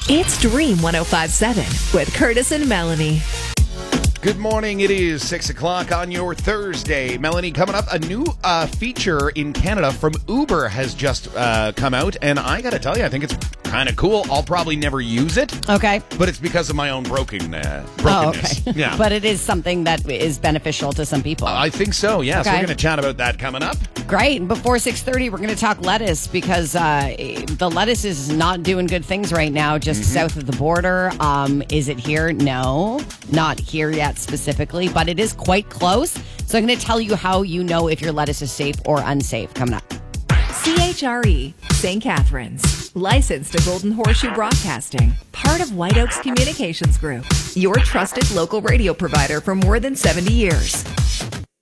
It's Dream 105.7 with Curtis and Melanie. Good morning. It is 6 o'clock on your Thursday. Melanie, coming up, a new feature in Canada from Uber has just come out, and I got to tell you, I think it's kind of cool. I'll probably never use it. Okay. But it's because of my own brokenness. Oh, okay. Yeah. But it is something that is beneficial to some people. I think so, yeah. So Okay. we're going to chat about that coming up. Great. Before 6:30, we're going to talk lettuce because the lettuce is not doing good things right now, just south of the border. Is it here? No, not here yet specifically, but it is quite close. So I'm going to tell you how you know if your lettuce is safe or unsafe coming up. CHRE, St. Catharines. Licensed to Golden Horseshoe Broadcasting. Part of White Oaks Communications Group. Your trusted local radio provider for more than 70 years.